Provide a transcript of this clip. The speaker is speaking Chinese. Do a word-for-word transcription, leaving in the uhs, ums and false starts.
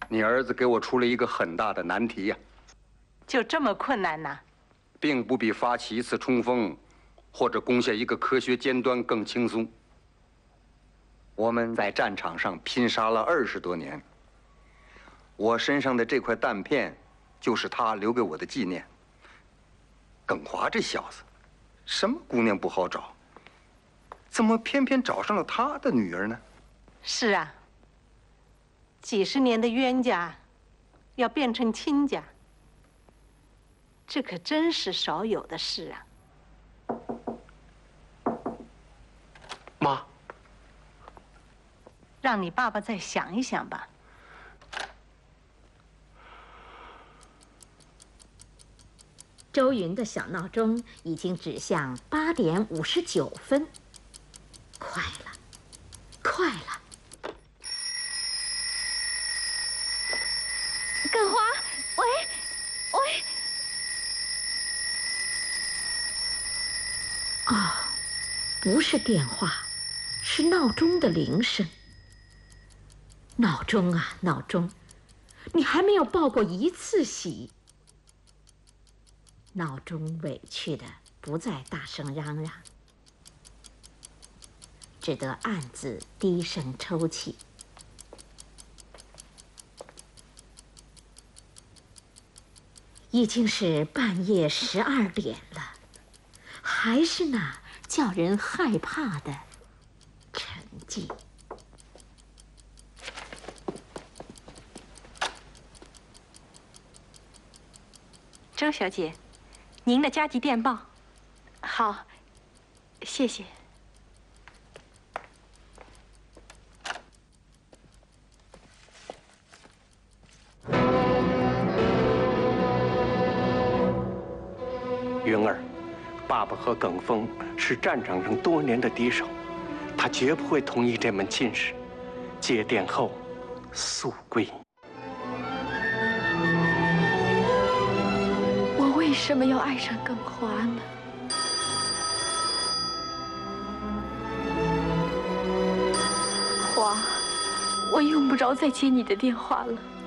你儿子给我出了一个很大的难题呀、啊。 就这么困难呐？ 并不比发起一次冲锋，或者攻下一个科学尖端更轻松。我们在战场上拼杀了二十多年，我身上的这块弹片，就是他留给我的纪念。耿华这小子，什么姑娘不好找，怎么偏偏找上了他的女儿呢？ 是啊，几十年的冤家，要变成亲家，这可真是少有的事啊。 妈， 让你爸爸再想一想吧。 周云的小闹钟已经指向八点五十九分，快了，快了！ 耿华，喂，喂！ 啊，不是电话，是闹钟的铃声。闹钟啊，闹钟，你还没有报过一次喜。闹钟委屈的不再大声嚷嚷，只得暗自低声抽泣。已经是半夜十二点了，还是那叫人害怕的沉寂。 周小姐，您的加急电报。 好，谢谢。 云儿，爸爸和耿峰是战场上多年的敌手，他绝不会同意这门亲事。接电后，速归。 我为什么要爱上耿华呢？华，我用不着再接你的电话了。